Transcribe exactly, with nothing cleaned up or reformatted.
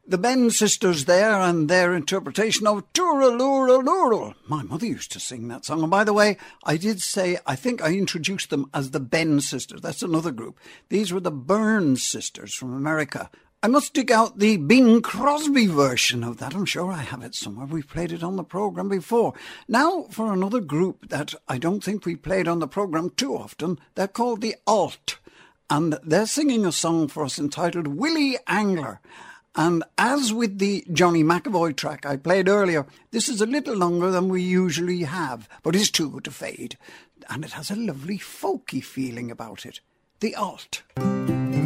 The Ben sisters there and their interpretation of Tooraloo-Loo-Loo. My mother used to sing that song. And by the way, I did say, I think I introduced them as the Ben sisters. That's another group. These were the Burns sisters from America. I must dig out the Bing Crosby version of that. I'm sure I have it somewhere. We've played it on the programme before. Now for another group that I don't think we played on the programme too often. They're called the Alt. And they're singing a song for us entitled Willie Angler. And as with the Johnny McAvoy track I played earlier, this is a little longer than we usually have, but it's too good to fade. And it has a lovely folky feeling about it. The Alt.